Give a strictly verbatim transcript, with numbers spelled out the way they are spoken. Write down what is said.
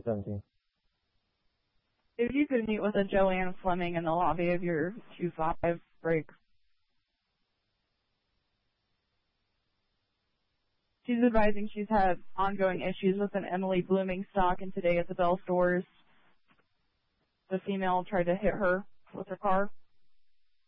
seventeen. If you could meet with a Joanne Fleming in the lobby of your two five break. She's advising she's had ongoing issues with an Emily Blooming stock, and today at the Bell stores, the female tried to hit her with her car.